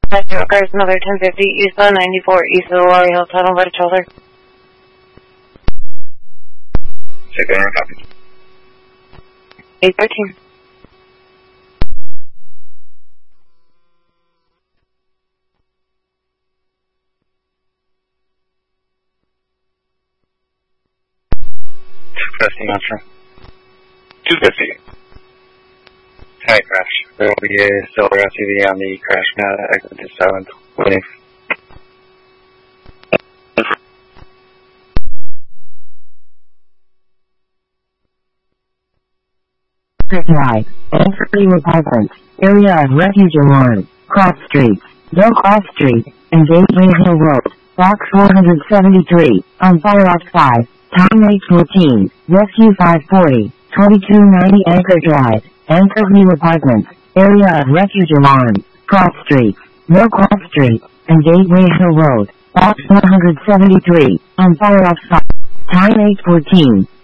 Metro cars, another 1050, eastbound 94, east of the Lorry Hill Tunnel by the shoulder. Check in, copy. 813. Testing on track. 250. High crash. There will be a silver SUV on the crash pad at exit to 7th. Waiting. Drive, Anchorage Apartments, area of refuge alarm, Cross Street, Go Cross Street, and Gateway Hill Road, Box 473, on fire off 5, time 814, rescue 540, 2290 Anchor Drive, Anchorage Apartments, area of refuge alarm, Cross Street, Go Cross Street, and Gateway Hill Road, Box 473, on fire off 5, time 814.